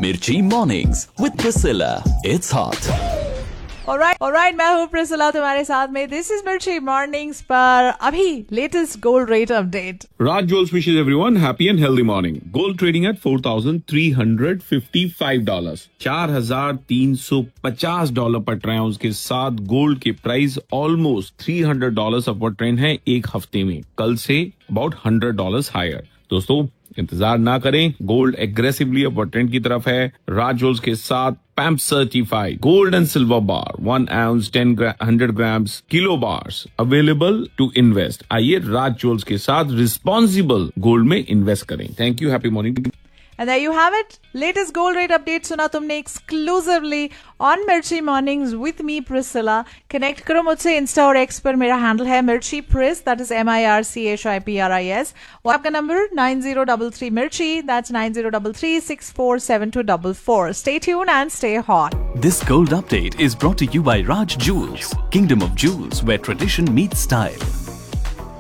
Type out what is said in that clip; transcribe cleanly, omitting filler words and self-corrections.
Mirchi Mornings with Priscilla. It's hot. Alright, मैं हूँ Priscilla तुम्हारे साथ में. दिस इज मिर्ची मॉर्निंग्स पर अभी latest gold rate update. Raj Jewels wishes everyone happy and healthy morning. Gold trading at $4,355. $4,350 पर ट्राई आउंस के साथ गोल्ड के प्राइस ऑलमोस्ट $300 अपवर्ड ट्रेंड है एक हफ्ते में. कल से अबाउट $100 हायर. दोस्तों इंतजार ना करें, गोल्ड एग्रेसिवली अपवर्ड ट्रेंड की तरफ है. राज ज्वेल्स के साथ पैम्प certified gold and silver bar 1 ounce 100 grams kilo bars available to invest. आइए राज ज्वेल्स के साथ रिस्पॉन्सिबल गोल्ड में इन्वेस्ट करें. Thank you. Happy morning. And there you have it. Latest gold rate update सुना तुमने exclusively on Mirchi Mornings with me Priscilla. Connect करो मुझसे Insta और एक्स पर. मेरा हैंडल है Mirchi Pris, that is MIRCHIPRIS. WhatsApp का number 9033 Mirchi, that's 9033647244. Stay tuned and stay hot. This gold update is brought to you by Raj Jewels, Kingdom of Jewels, where tradition meets style.